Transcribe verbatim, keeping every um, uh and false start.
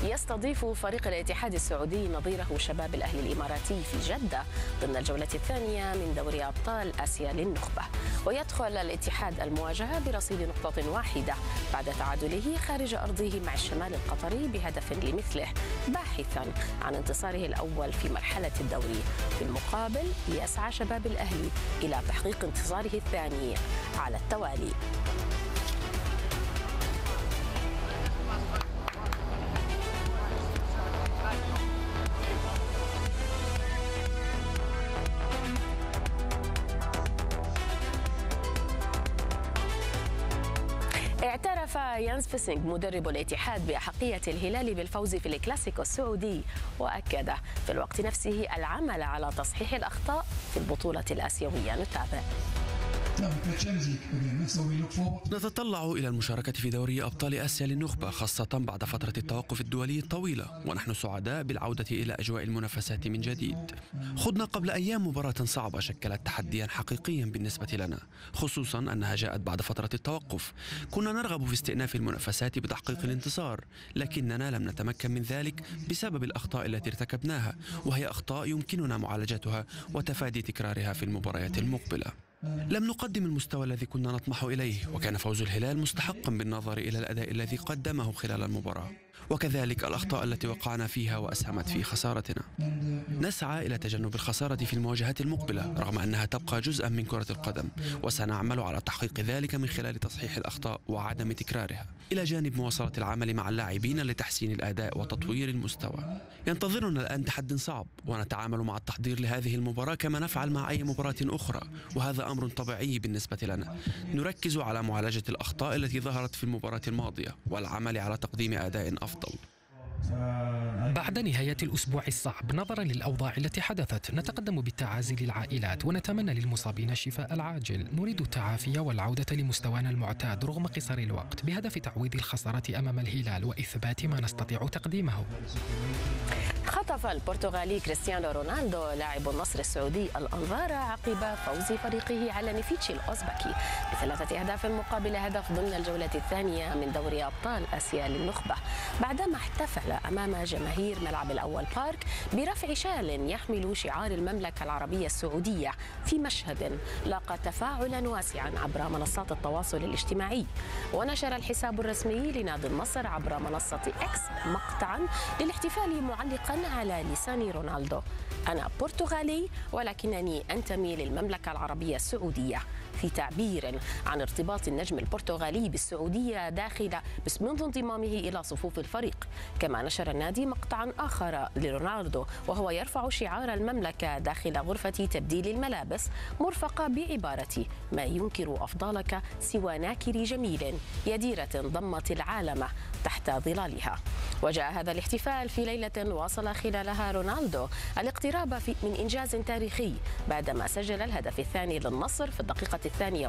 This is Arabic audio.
يستضيف فريق الاتحاد السعودي نظيره شباب الأهلي الإماراتي في جدة ضمن الجولة الثانية من دوري أبطال آسيا للنخبة. ويدخل الاتحاد المواجهة برصيد نقطة واحدة بعد تعادله خارج أرضه مع الشمال القطري بهدف لمثله، باحثا عن انتصاره الأول في مرحلة الدوري. بالمقابل يسعى شباب الأهلي إلى تحقيق انتصاره الثاني على التوالي. اعترف يانس فيسينغ مدرب الاتحاد بأحقية الهلال بالفوز في الكلاسيكو السعودي، وأكد في الوقت نفسه العمل على تصحيح الأخطاء في البطولة الآسيوية. نتابع. نتطلع إلى المشاركة في دوري أبطال آسيا للنخبة، خاصة بعد فترة التوقف الدولي الطويلة، ونحن سعداء بالعودة إلى أجواء المنافسات من جديد. خضنا قبل أيام مباراة صعبة شكلت تحديا حقيقيا بالنسبة لنا، خصوصا أنها جاءت بعد فترة التوقف. كنا نرغب في استئناف المنافسات بتحقيق الانتصار، لكننا لم نتمكن من ذلك بسبب الأخطاء التي ارتكبناها، وهي أخطاء يمكننا معالجتها وتفادي تكرارها في المباريات المقبلة. لم نقدم المستوى الذي كنا نطمح إليه، وكان فوز الهلال مستحقا بالنظر إلى الأداء الذي قدمه خلال المباراة، وكذلك الأخطاء التي وقعنا فيها وأسهمت في خسارتنا. نسعى إلى تجنب الخسارة في المواجهات المقبلة رغم أنها تبقى جزءا من كرة القدم، وسنعمل على تحقيق ذلك من خلال تصحيح الأخطاء وعدم تكرارها، إلى جانب مواصلة العمل مع اللاعبين لتحسين الأداء وتطوير المستوى. ينتظرنا الآن تحدي صعب، ونتعامل مع التحضير لهذه المباراة كما نفعل مع أي مباراة أخرى، وهذا أمر طبيعي بالنسبة لنا. نركز على معالجة الأخطاء التي ظهرت في المباراة الماضية والعمل على تقديم أداء أفضل. بعد نهاية الأسبوع الصعب نظرا للأوضاع التي حدثت، نتقدم بالتعازي للعائلات ونتمنى للمصابين الشفاء العاجل. نريد التعافي والعودة لمستوانا المعتاد رغم قصر الوقت بهدف تعويض الخسارة أمام الهلال وإثبات ما نستطيع تقديمه. خطف البرتغالي كريستيانو رونالدو لاعب النصر السعودي الأنظار عقب فوز فريقه على نيفيتشي الأوزبكي بثلاثة أهداف مقابل هدف ضمن الجولة الثانية من دوري أبطال آسيا للنخبة، بعدما احتفل أمام جماهير ملعب الأول بارك برفع شال يحمل شعار المملكة العربية السعودية في مشهد لاقى تفاعلا واسعا عبر منصات التواصل الاجتماعي. ونشر الحساب الرسمي لنادي النصر عبر منصة إكس مقطعا للاحتفال معلقا على لسان رونالدو: أنا برتغالي ولكنني أنتمي للمملكة العربية السعودية، في تعبير عن ارتباط النجم البرتغالي بالسعودية داخل بس منذ انضمامه إلى صفوف الفريق. كما نشر النادي مقطعا آخر لرونالدو وهو يرفع شعار المملكة داخل غرفة تبديل الملابس مرفقة بعبارة: ما ينكر أفضالك سوى ناكر جميل، يديرة ضمت العالم تحت ظلالها. وجاء هذا الاحتفال في ليلة واصل خلالها رونالدو الاقتراب من إنجاز تاريخي بعدما سجل الهدف الثاني للنصر في الدقيقة الثانية